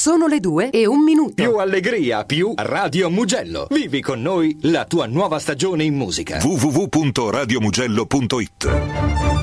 Sono le 2:01. Più allegria, più Radio Mugello. Vivi con noi la tua nuova stagione in musica. www.radiomugello.it